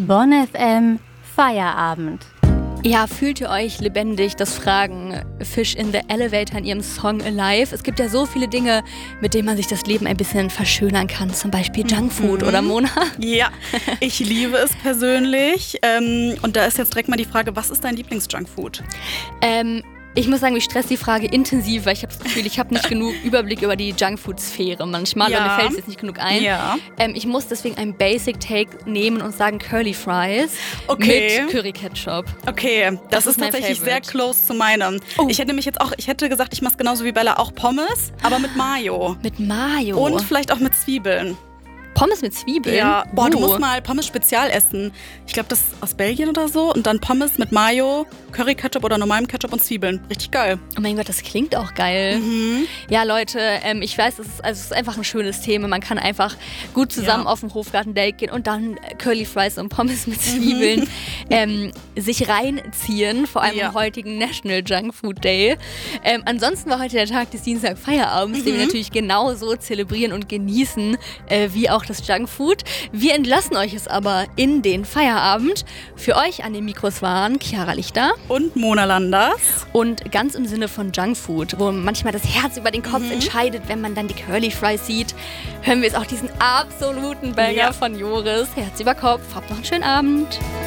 Bonn FM Feierabend. Ja, fühlt ihr euch lebendig? Das fragen Fish in the Elevator in ihrem Song Alive. Es gibt ja so viele Dinge, mit denen man sich das Leben ein bisschen verschönern kann. Zum Beispiel Junkfood, oder Mona? Ja, ich liebe es persönlich. Und da ist jetzt direkt mal die Frage, was ist dein Lieblings-Junkfood? Ich muss sagen, mich stresst die Frage intensiv, weil ich habe das Gefühl, ich habe nicht genug Überblick über die Junkfood-Sphäre manchmal. Ja. Oder mir fällt es jetzt nicht genug ein. Ja. Ich muss deswegen einen Basic-Take nehmen und sagen Curly Fries mit Curry-Ketchup. Okay, das ist tatsächlich sehr close zu meinem. Oh. Ich hätte gesagt, ich mache es genauso wie Bella, auch Pommes, aber mit Mayo. Mit Mayo? Und vielleicht auch mit Zwiebeln. Pommes mit Zwiebeln? Ja, du musst mal Pommes Spezial essen. Ich glaube, das ist aus Belgien oder so. Und dann Pommes mit Mayo, Curry-Ketchup oder normalem Ketchup und Zwiebeln. Richtig geil. Oh mein Gott, das klingt auch geil. Mhm. Ja, Leute, ich weiß, es ist einfach ein schönes Thema. Man kann einfach gut zusammen auf den Hofgarten-Date gehen und dann Curly Fries und Pommes mit Zwiebeln sich reinziehen. Vor allem am heutigen National Junk Food Day. Ansonsten war heute der Tag des Dienstag Feierabends, den wir natürlich genauso zelebrieren und genießen, wie auch das Junkfood. Wir entlassen euch es aber in den Feierabend. Für euch an den Mikros waren Chiara Lichter und Mona Landers. Und ganz im Sinne von Junkfood, wo manchmal das Herz über den Kopf entscheidet, wenn man dann die Curly Fries sieht, hören wir jetzt auch diesen absoluten Banger von Joris. Herz über Kopf. Habt noch einen schönen Abend.